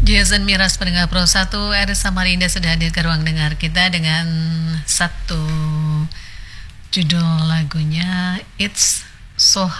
Jason Miras pendengar Pro 1 RS Samarinda sudah hadir ke ruang dengar kita dengan satu judul lagunya It's So